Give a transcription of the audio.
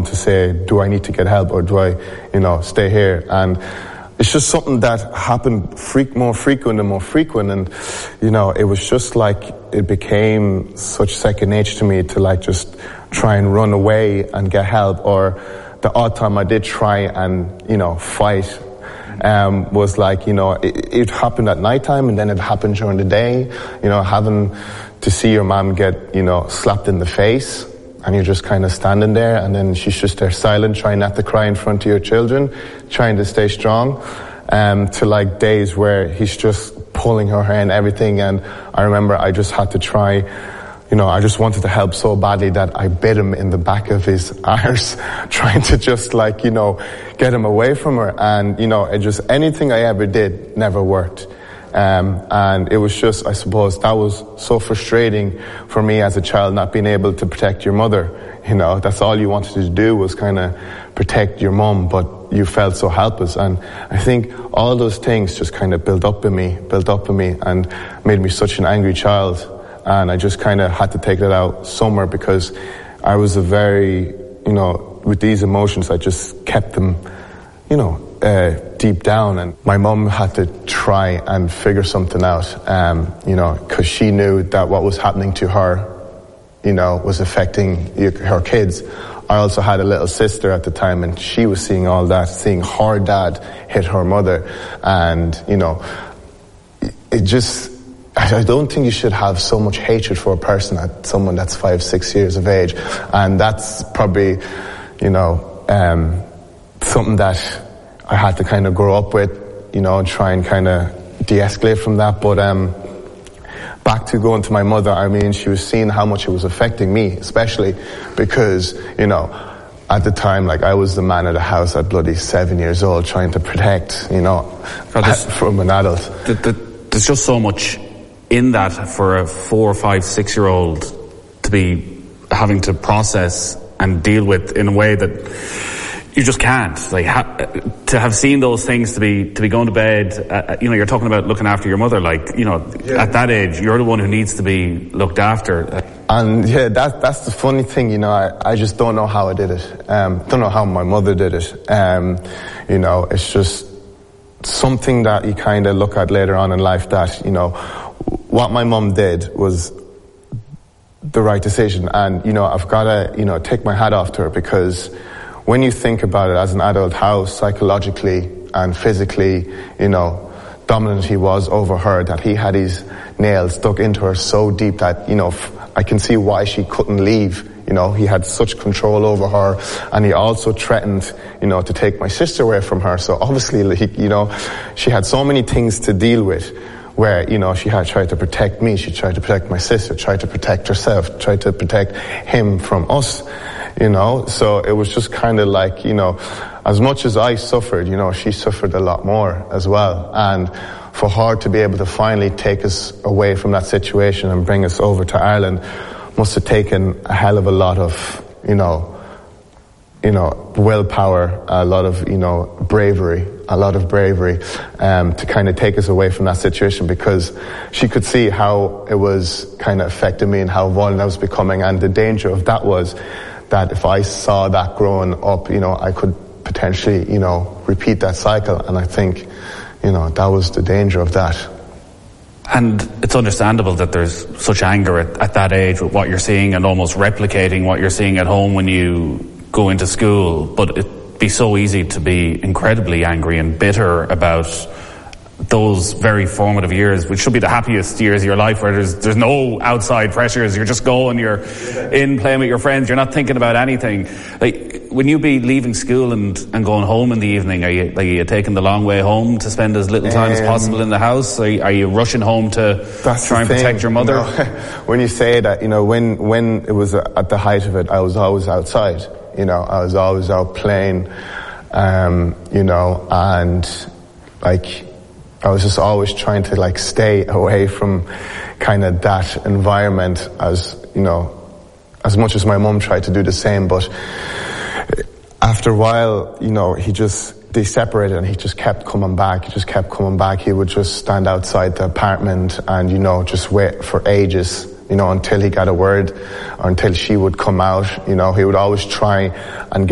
mum to say, do I need to get help or do I, stay here? And it's just something that happened more frequent and more frequent. And, it was just like it became such second nature to me to like just try and run away and get help. Or the odd time I did try and, fight, was like, it happened at nighttime and then it happened during the day, having to see your mom get, slapped in the face and you're just kind of standing there and then she's just there silent, trying not to cry in front of your children, trying to stay strong, to like days where he's just pulling her hair and everything. And I remember I just had to try, I just wanted to help so badly that I bit him in the back of his arse, trying to just like, get him away from her. And, it just, anything I ever did never worked. And it was just, I suppose, that was so frustrating for me as a child, not being able to protect your mother. That's all you wanted to do was kind of protect your mum, but you felt so helpless. And I think all those things just kind of built up in me and made me such an angry child. And I just kind of had to take it out somewhere because I was a very, with these emotions, I just kept them, deep down. And my mum had to try and figure something out, because she knew that what was happening to her, was affecting her kids. I also had a little sister at the time and she was seeing all that, seeing her dad hit her mother. And, it just, I don't think you should have so much hatred for a person, at someone that's 5-6 years of age. And that's probably, something that I had to kind of grow up with, and try and kind of de-escalate from that. But back to going to my mother, I mean, she was seeing how much it was affecting me, especially because, at the time, like, I was the man of the house at bloody 7 years old trying to protect, from an adult. There's just so much in that for a 4, 5, 6 year old to be having to process and deal with in a way that you just can't. Like, to have seen those things, to be going to bed, you're talking about looking after your mother, at that age, you're the one who needs to be looked after. And yeah, that's the funny thing, I just don't know how I did it. Don't know how my mother did it. It's just something that you kind of look at later on in life that, what my mum did was the right decision. And, I've got to, take my hat off to her, because when you think about it as an adult, how psychologically and physically, dominant he was over her, that he had his nails stuck into her so deep that, I can see why she couldn't leave. He had such control over her, and he also threatened, to take my sister away from her. So obviously, she had so many things to deal with, where, she had tried to protect me, she tried to protect my sister, tried to protect herself, tried to protect him from us, So it was just kind of like, as much as I suffered, she suffered a lot more as well. And for her to be able to finally take us away from that situation and bring us over to Ireland must have taken a hell of a lot of, willpower, a lot of, bravery, to kind of take us away from that situation, because she could see how it was kind of affecting me and how violent I was becoming. And the danger of that was that if I saw that growing up, I could potentially, repeat that cycle. And I think, that was the danger of that. And it's understandable that there's such anger at that age with what you're seeing, and almost replicating what you're seeing at home when you go into school. But it'd be so easy to be incredibly angry and bitter about those very formative years, which should be the happiest years of your life, where there's no outside pressures. You're just going, you're in playing with your friends, you're not thinking about anything. Like, when you be leaving school and going home in the evening, are you taking the long way home to spend as little time as possible in the house? Are you rushing home to try and protect your mother? When you say that, when it was at the height of it, I was always outside. I was always out playing, and like, I was just always trying to stay away from kind of that environment, as much as my mum tried to do the same. But after a while, they separated, and he just kept coming back. He would just stand outside the apartment and, just wait for ages, until he got a word, or until she would come out. He would always try and